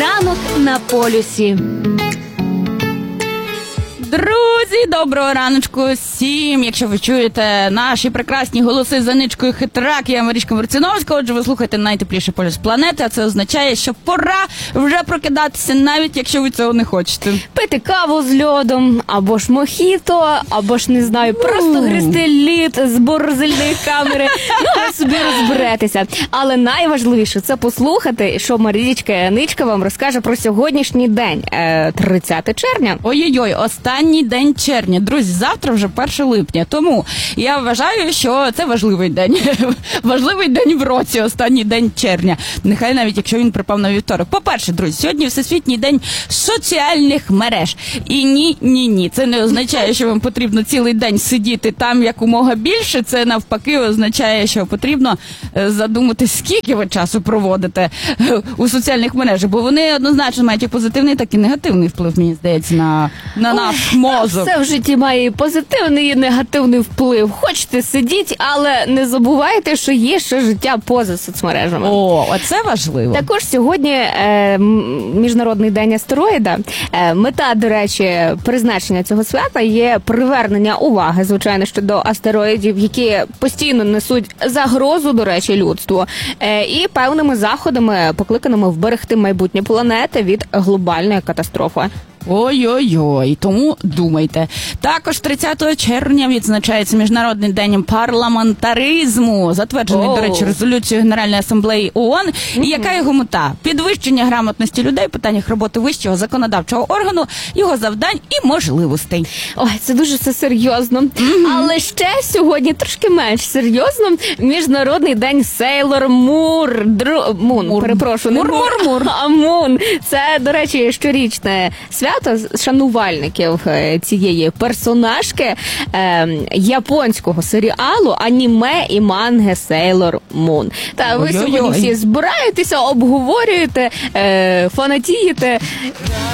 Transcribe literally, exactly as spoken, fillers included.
Ранок на полюсі. Друзі, доброго раночку всім! Якщо ви чуєте наші прекрасні голоси за ничкою Хитрак, я Марічка Марциновська, отже, ви слухаєте найтепліший полюс планети, а це означає, що пора вже прокидатися, навіть якщо ви цього не хочете. Пити каву з льодом, або ж мохіто, або ж, не знаю, просто гристи лід з борозильної камери. Ну, ви собі розберетеся. Але найважливіше – це послухати, що Марічка Яничка вам розкаже про сьогоднішній день, тридцяте червня. Ой-ой-ой, останній день червня. Друзі, завтра вже перше липня. Тому я вважаю, що це важливий день. Важливий день в році, останній день червня. Нехай навіть, якщо він припав на вівторок. По-перше, друзі, сьогодні Всесвітній день соціальних мереж. І ні, ні, ні. Це не означає, що вам потрібно цілий день сидіти там якомога більше. Це навпаки означає, що потрібно задуматись, скільки ви часу проводите у соціальних мережах. Бо вони однозначно мають як позитивний, так і негативний вплив, мені здається, на, на наш мозок. Все в житті має і позитивний, і негативний вплив. Хочете, сидіть, але не забувайте, що є ще життя поза соцмережами. О, оце важливо. Також сьогодні е, Міжнародний день астероїда. Е, мета, до речі, призначення цього свята є привернення уваги, звичайно, щодо астероїдів, які постійно несуть загрозу, до речі, людству. Е, і певними заходами, покликаними вберегти майбутнє планети від глобальної катастрофи. Ой-ой-ой, тому думайте. Також тридцятого червня відзначається Міжнародний день парламентаризму, затверджений, Оу. до речі, резолюцією Генеральної асамблеї ООН. Mm-hmm. І яка його мета? Підвищення грамотності людей в питаннях роботи вищого законодавчого органу, його завдань і можливостей. Ой, це дуже все серйозно. Mm-hmm. Але ще сьогодні трошки менш серйозно. Міжнародний день Сейлор Мур. Дру... Мун, Мур. перепрошую. Мур-мур-мур. А Мун. Це, до речі, щорічне свято шанувальників цієї персонажки е, японського серіалу аніме і манги Сейлор Мун. Та ви Ой-ой-ой. сьогодні всі збираєтеся, обговорюєте, е, фанатієте.